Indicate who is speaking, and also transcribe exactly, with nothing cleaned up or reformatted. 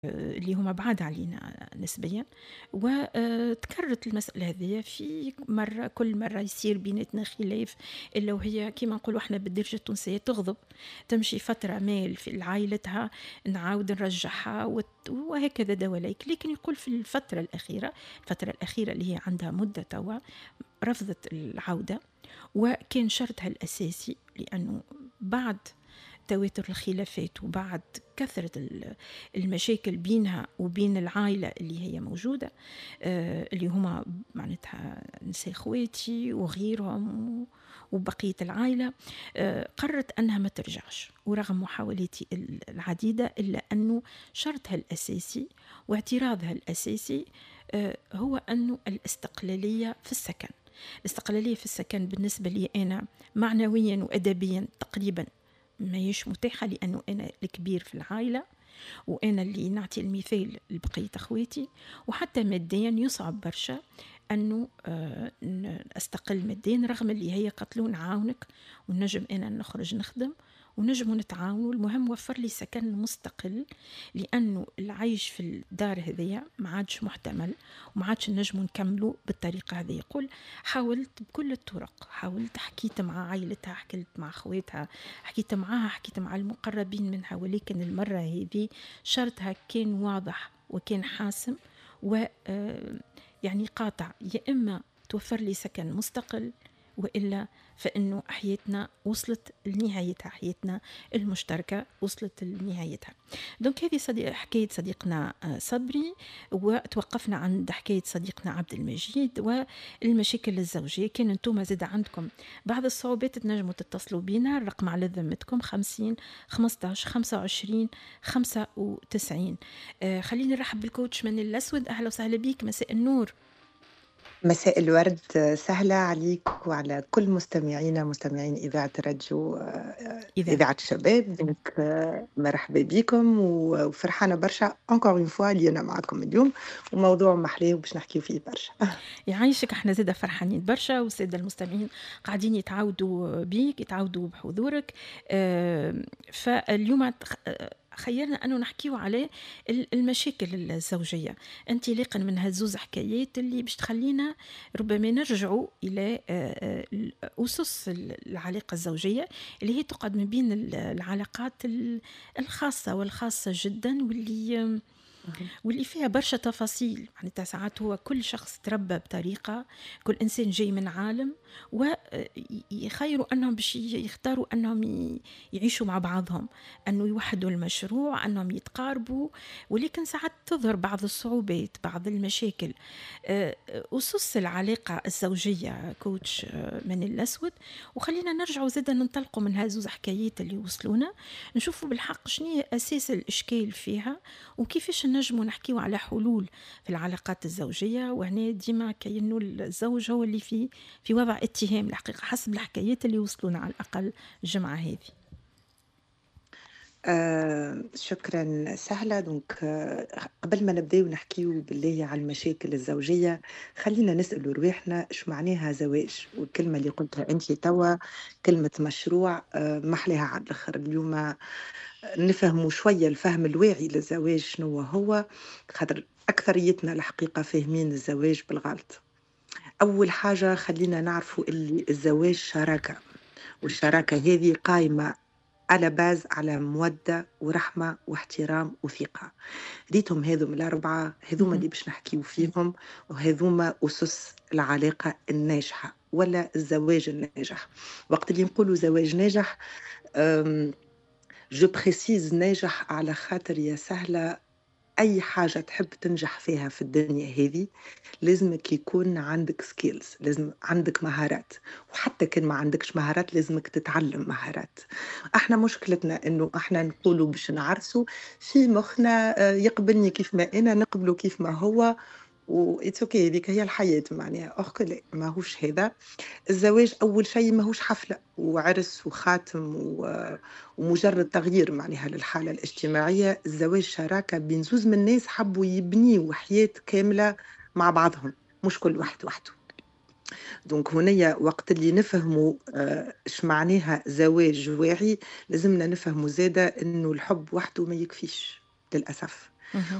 Speaker 1: اللي هما بعاد علينا نسبيا، وتكررت المسألة هذه في مرة، كل مرة يصير بيناتنا خلاف، إلا وهي كما نقولوا احنا بالدرجة التونسية تغضب، تمشي فترة مال في عائلتها نعاود نرجعها وت- وهكذا دواليك. لكن يقول في الفترة الأخيرة، الفترة الأخيرة اللي هي عندها مدة توا، رفضت العودة. وكان شرطها الأساسي لأنه بعد تواتر الخلافات وبعد كثرة ال- المشاكل بينها وبين العائلة اللي هي موجودة، آه، اللي هما معناتها نساء خواتي وغيرهم و- وبقية العائلة، آه، قررت أنها ما ترجعش، ورغم محاولاتي ال- العديدة إلا أنه شرطها الأساسي واعتراضها الأساسي آه، هو أنه الاستقلالية في السكن. الاستقلالية في السكن بالنسبة لي أنا معنويا وأدبيا تقريبا ما يش متاحة، لأنه أنا الكبير في العائلة، وأنا اللي نعطي المثال لبقية أخواتي، وحتى ماديا يصعب برشا أنه آه، أستقل ماديا، رغم اللي هي قتلوا نعاونك ونجم أنا نخرج نخدم ونجم نتعاونوا، المهم وفر لي سكن مستقل، لأنه العيش في الدار هذية ما عادش محتمل وما عادش نجم نكملوا بالطريقة هذه. يقول حاولت بكل الطرق، حاولت، حكيت مع عائلتها، حكيت مع أخواتها، حكيت معاها، حكيت مع المقربين منها، ولكن المرة هذه شرطها كان واضح وكان حاسم و آه، يعني قاطع، يا إما توفر لي سكن مستقل، وإلا فإنه حياتنا وصلت لنهايتها، حياتنا المشتركة وصلت لنهايتها. دونك هذه صديق حكاية صديقنا آه، صبري، وتوقفنا عند حكاية صديقنا عبد المجيد والمشاكل الزوجية. كان انتم زاد عندكم بعض الصعوبات تنجموا تتصلوا بينا، الرقم على ذمتكم خمسين خمسطاش خمسة وعشرين خمسة وتسعين. آه خليني نرحب بالكوتش من الأسود، أهلا وسهلا بيك، مساء النور.
Speaker 2: مساء الورد، سهلة عليك وعلى كل مستمعينا مستمعين إذاعة راديو آه،
Speaker 1: إذا
Speaker 2: إذاعة الشباب. دونك آه، مرحبا بكم و- وفرحانة برشا encore une fois اللي أنا معكم اليوم، وموضوع محلاه وباش نحكيو فيه برشا.
Speaker 1: يعيشك، احنا زاده فرحانين برشا، والساده المستمعين قاعدين يتعاودوا بيك، يتعاودوا بحضورك. آه، فاليوم تخ- آه، خيرنا أنه نحكيو على ال- المشاكل الزوجية، انطلاقا من هالزوز حكايات اللي باش تخلينا ربما نرجعوا إلى آه، آه، أسس العلاقة الزوجية، اللي هي تقعد من بين ال- العلاقات ال- الخاصة والخاصة جدا، واللي واللي فيها برشا تفاصيل. معناتها ساعات هو كل شخص تربى بطريقة، كل إنسان جاي من عالم، ويخيروا أنهم باش يختاروا أنهم ي- يعيشوا مع بعضهم، أنه يوحدوا المشروع، أنهم يتقاربوا، ولكن ساعات تظهر بعض الصعوبات، بعض المشاكل. آه، أسس العلاقة الزوجية كوتش آه، من الأسود، وخلينا نرجعوا زادا ننطلقوا من هذه حكايات اللي وصلونا، نشوفوا بالحق شنو هي أساس الإشكال فيها، وكيفاش نجموا نحكيو على حلول في العلاقات الزوجية. وهنا ديما كأنه الزوج هو اللي في في وضع اتهام الحقيقة، حسب الحكايات اللي وصلونا على الأقل الجمعة هذه.
Speaker 2: آه، شكرا سهلة. دونك آه، قبل ما نبداو نحكيو بالله على المشاكل الزوجية، خلينا نسأل رواحنا ايش معناها زواج. والكلمة اللي قلتها انت توا كلمة مشروع، آه، محلها على الآخر اليوم. نفهموا شوية الفهم الواعي للزواج شنو هو، خاطر أكثريتنا الحقيقة فاهمين الزواج بالغلط. أول حاجة خلينا نعرفوا اللي الزواج شراكة، والشراكة هذه قائمة على باز على مودة ورحمة واحترام وثقة. ريتهم هذوم الأربعة، هذوما
Speaker 1: مهم.
Speaker 2: اللي باش نحكيو فيهم، وهذوما أسس العلاقة الناجحة ولا الزواج الناجح. وقت اللي نقولوا زواج ناجح، جو بريسيز ناجح على خاطر يا سهلة أي حاجة تحب تنجح فيها في الدنيا هذه لازمك يكون عندك سكيلز، لازم عندك مهارات. وحتى كان ما عندكش مهارات لازمك تتعلم مهارات. احنا مشكلتنا انه احنا نقولوا باش نعرسوا في مخنا، آه، يقبلني كيف ما انا نقبله كيف ما هو، وإتس اوكي، هذيك هي الحياة معناها. أخ لا، ماهوش هذا. الزواج أول شيء ماهوش حفلة وعرس وخاتم و- ومجرد تغيير معناها للحالة الاجتماعية. الزواج شراكة بين زوز من الناس حبوا يبنيوا حياة كاملة مع بعضهم، مش كل واحد وحده. دونك هنا وقت اللي نفهموا آه، اش معناها زواج واعي، لازمنا نفهموا زادة انه الحب وحده ما يكفيش للأسف.
Speaker 1: اهم.